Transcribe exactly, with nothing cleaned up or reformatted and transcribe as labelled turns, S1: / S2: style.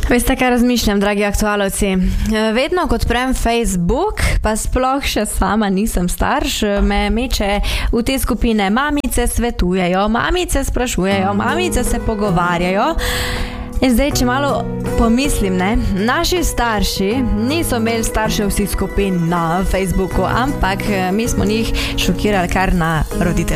S1: Veste, kaj razmišljam, dragi aktualovci? Vedno, ko odprem Facebook, pa sploh še sama nisem starš, me meče v te skupine. Mamice svetujejo, mamice sprašujejo, mamice se pogovarjajo. In zdaj, če malo pomislim, ne, naši starši niso imeli staršev vseh skupin na Facebooku, ampak mi smo njih šokirali kar na roditeljskih